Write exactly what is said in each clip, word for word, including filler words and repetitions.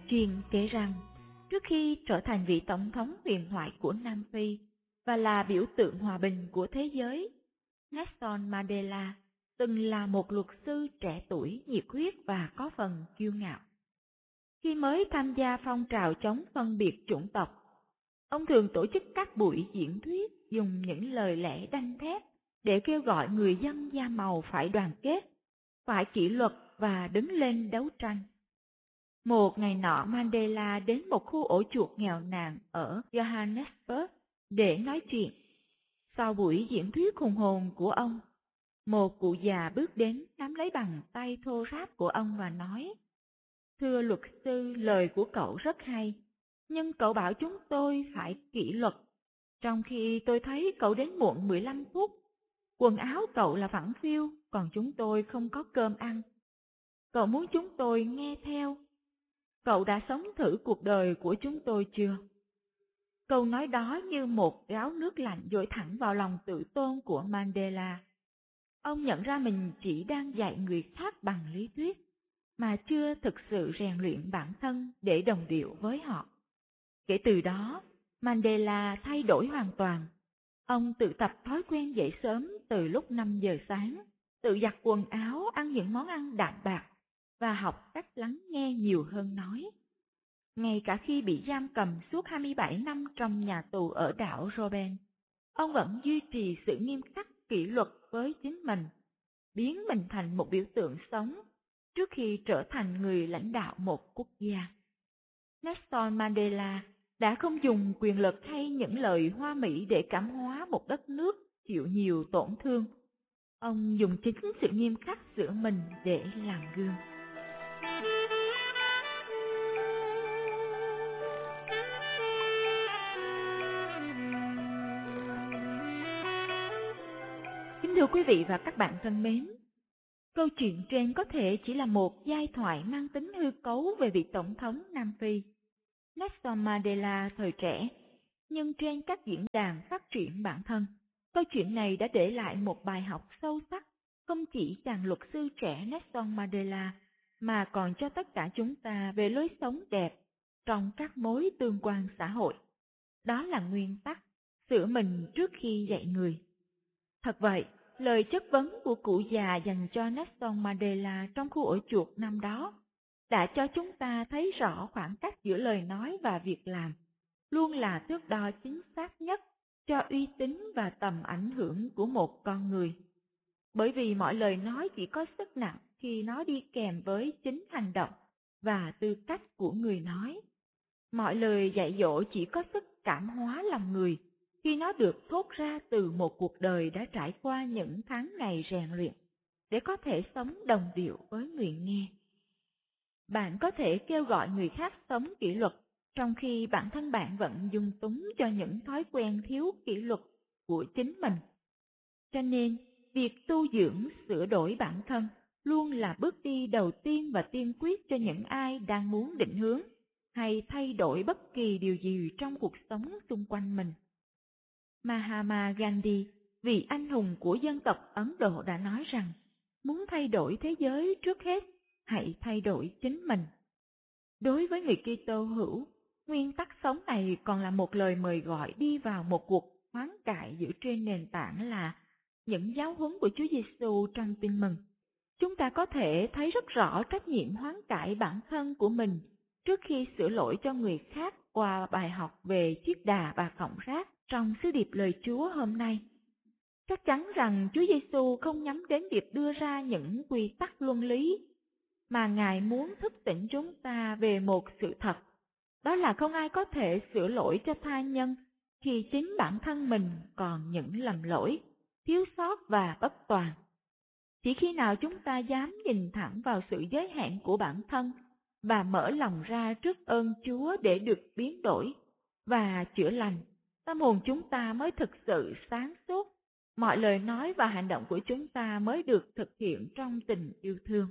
Truyền kể rằng, trước khi trở thành vị tổng thống huyền thoại của Nam Phi và là biểu tượng hòa bình của thế giới, Nelson Mandela từng là một luật sư trẻ tuổi nhiệt huyết và có phần kiêu ngạo. Khi mới tham gia phong trào chống phân biệt chủng tộc, ông thường tổ chức các buổi diễn thuyết dùng những lời lẽ đanh thép để kêu gọi người dân da màu phải đoàn kết, phải kỷ luật và đứng lên đấu tranh. Một ngày nọ, Mandela đến một khu ổ chuột nghèo nàn ở Johannesburg để nói chuyện. Sau buổi diễn thuyết hùng hồn của ông, một cụ già bước đến nắm lấy bàn tay thô ráp của ông và nói: "Thưa luật sư, lời của cậu rất hay, nhưng cậu bảo chúng tôi phải kỷ luật, trong khi tôi thấy cậu đến muộn mười lăm phút. Quần áo cậu là phẳng phiu, còn chúng tôi không có cơm ăn. Cậu muốn chúng tôi nghe theo? Cậu đã sống thử cuộc đời của chúng tôi chưa?" Câu nói đó như một gáo nước lạnh dội thẳng vào lòng tự tôn của Mandela. Ông nhận ra mình chỉ đang dạy người khác bằng lý thuyết, mà chưa thực sự rèn luyện bản thân để đồng điệu với họ. Kể từ đó, Mandela thay đổi hoàn toàn. Ông tự tập thói quen dậy sớm từ lúc năm giờ sáng, tự giặt quần áo, ăn những món ăn đạm bạc và học cách lắng nghe nhiều hơn nói. Ngay cả khi bị giam cầm suốt hai mươi bảy năm trong nhà tù ở đảo Robben, ông vẫn duy trì sự nghiêm khắc kỷ luật với chính mình, biến mình thành một biểu tượng sống trước khi trở thành người lãnh đạo một quốc gia. Nelson Mandela đã không dùng quyền lực hay những lời hoa mỹ để cảm hóa một đất nước chịu nhiều tổn thương. Ông dùng chính sự nghiêm khắc giữa mình để làm gương. Kính thưa quý vị và các bạn thân mến, câu chuyện trên có thể chỉ là một giai thoại mang tính hư cấu về vị tổng thống Nam Phi, Nelson Mandela thời trẻ, nhưng trên các diễn đàn phát triển bản thân, câu chuyện này đã để lại một bài học sâu sắc, không chỉ chàng luật sư trẻ Nelson Mandela, mà còn cho tất cả chúng ta về lối sống đẹp trong các mối tương quan xã hội. Đó là nguyên tắc sửa mình trước khi dạy người. Thật vậy, lời chất vấn của cụ già dành cho Nelson Mandela trong khu ổ chuột năm đó đã cho chúng ta thấy rõ khoảng cách giữa lời nói và việc làm luôn là thước đo chính xác nhất cho uy tín và tầm ảnh hưởng của một con người. Bởi vì mọi lời nói chỉ có sức nặng khi nó đi kèm với chính hành động và tư cách của người nói. Mọi lời dạy dỗ chỉ có sức cảm hóa lòng người khi nó được thốt ra từ một cuộc đời đã trải qua những tháng ngày rèn luyện để có thể sống đồng điệu với người nghe. Bạn có thể kêu gọi người khác sống kỷ luật trong khi bản thân bạn vẫn dung túng cho những thói quen thiếu kỷ luật của chính mình. Cho nên, việc tu dưỡng, sửa đổi bản thân luôn là bước đi đầu tiên và tiên quyết cho những ai đang muốn định hướng hay thay đổi bất kỳ điều gì trong cuộc sống xung quanh mình. Mahatma Gandhi, vị anh hùng của dân tộc Ấn Độ đã nói rằng, muốn thay đổi thế giới trước hết, hãy thay đổi chính mình. Đối với người Kitô hữu, nguyên tắc sống này còn là một lời mời gọi đi vào một cuộc hoán cải dựa trên nền tảng là những giáo huấn của Chúa Giêsu trong Tin Mừng. Chúng ta có thể thấy rất rõ trách nhiệm hoán cải bản thân của mình trước khi sửa lỗi cho người khác qua bài học về chiếc đà và cọng rác trong sứ điệp lời Chúa hôm nay. Chắc chắn rằng Chúa Giêsu không nhắm đến việc đưa ra những quy tắc luân lý, mà Ngài muốn thức tỉnh chúng ta về một sự thật. Đó là không ai có thể sửa lỗi cho tha nhân khi chính bản thân mình còn những lầm lỗi, thiếu sót và bất toàn. Chỉ khi nào chúng ta dám nhìn thẳng vào sự giới hạn của bản thân và mở lòng ra trước ơn Chúa để được biến đổi và chữa lành, tâm hồn chúng ta mới thực sự sáng suốt, mọi lời nói và hành động của chúng ta mới được thực hiện trong tình yêu thương.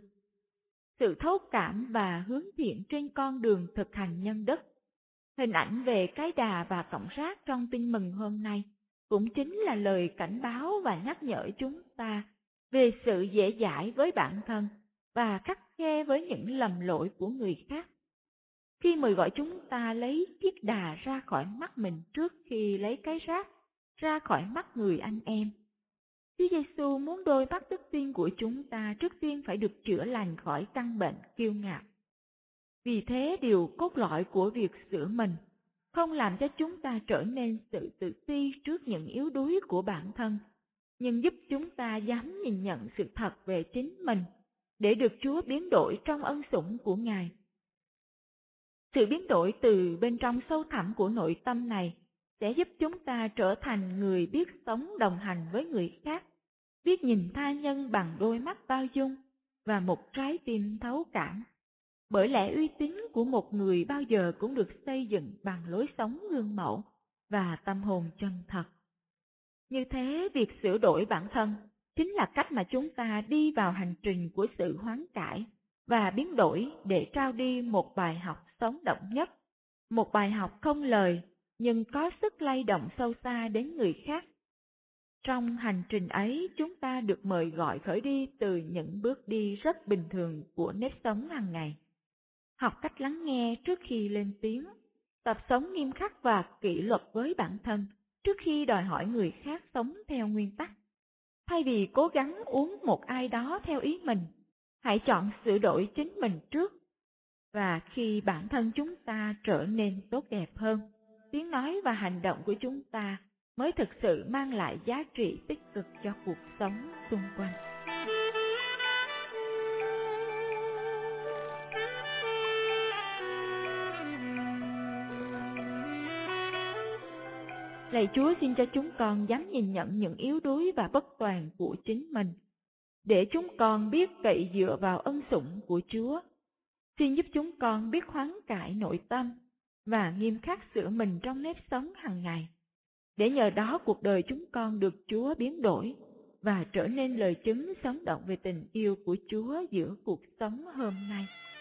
Sự thấu cảm và hướng thiện trên con đường thực hành nhân đức. Hình ảnh về cái đà và cọng rác trong Tin Mừng hôm nay cũng chính là lời cảnh báo và nhắc nhở chúng ta về sự dễ dãi với bản thân và khắt khe với những lầm lỗi của người khác. khi mời gọi chúng ta lấy chiếc đà ra khỏi mắt mình trước khi lấy cái rác ra khỏi mắt người anh em. Chúa Giêsu muốn đôi mắt đức tin của chúng ta trước tiên phải được chữa lành khỏi căn bệnh kiêu ngạo. Vì thế điều cốt lõi của việc sửa mình không làm cho chúng ta trở nên sự tự ti trước những yếu đuối của bản thân, nhưng giúp chúng ta dám nhìn nhận sự thật về chính mình để được Chúa biến đổi trong ân sủng của Ngài. Sự biến đổi từ bên trong sâu thẳm của nội tâm này sẽ giúp chúng ta trở thành người biết sống đồng hành với người khác, biết nhìn tha nhân bằng đôi mắt bao dung và một trái tim thấu cảm. Bởi lẽ uy tín của một người bao giờ cũng được xây dựng bằng lối sống gương mẫu và tâm hồn chân thật. Như thế, việc sửa đổi bản thân chính là cách mà chúng ta đi vào hành trình của sự hoán cải và biến đổi để trao đi một bài học sống động nhất, một bài học không lời nhưng có sức lay động sâu xa đến người khác. Trong hành trình ấy, chúng ta được mời gọi khởi đi từ những bước đi rất bình thường của nếp sống hàng ngày. Học cách lắng nghe trước khi lên tiếng, tập sống nghiêm khắc và kỷ luật với bản thân trước khi đòi hỏi người khác sống theo nguyên tắc. Thay vì cố gắng uống một ai đó theo ý mình, hãy chọn sửa đổi chính mình trước. Và khi bản thân chúng ta trở nên tốt đẹp hơn, tiếng nói và hành động của chúng ta mới thực sự mang lại giá trị tích cực cho cuộc sống xung quanh. Lạy Chúa, xin cho chúng con dám nhìn nhận những yếu đuối và bất toàn của chính mình, để chúng con biết cậy dựa vào ân sủng của Chúa. Xin giúp chúng con biết hoán cải nội tâm và nghiêm khắc sửa mình trong nếp sống hàng ngày, để nhờ đó cuộc đời chúng con được Chúa biến đổi và trở nên lời chứng sống động về tình yêu của Chúa giữa cuộc sống hôm nay.